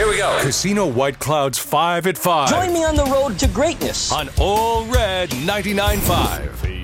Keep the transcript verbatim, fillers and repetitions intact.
Here we go. Casino White Clouds five at five. Join me on the road to greatness. On All Red ninety-nine point five.